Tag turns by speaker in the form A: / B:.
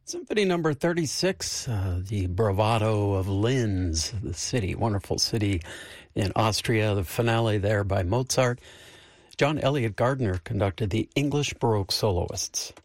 A: Symphony number 36, the Bravado of Linz, the city, wonderful city in Austria, the finale there by Mozart. John Elliott Gardner conducted the English Baroque Soloists.